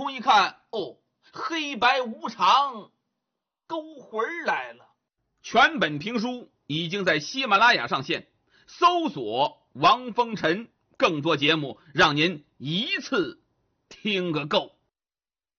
通一看，哦，黑白无常勾魂来了。全本评书已经在喜马拉雅上线，搜索王风尘，更多节目让您一次听个够。